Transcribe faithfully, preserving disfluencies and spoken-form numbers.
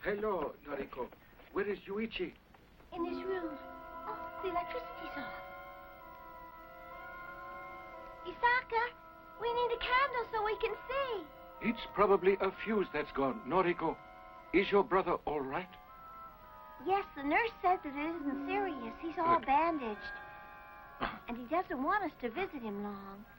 Hello, Noriko. Where is Yuichi? In his room. Oh, the electricity's off. Isaka, we need a candle so we can see. It's probably a fuse that's gone. Noriko, is your brother all right? Yes, the nurse said that it isn't serious. He's all Good. bandaged. And he doesn't want us to visit him long.